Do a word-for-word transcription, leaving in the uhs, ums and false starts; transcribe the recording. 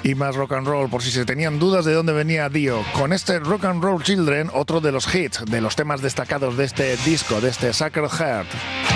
Y más rock and roll, por si se tenían dudas de dónde venía Dio. Con este Rock and Roll Children, otro de los hits, de los temas destacados de este disco, de este Sacred Heart.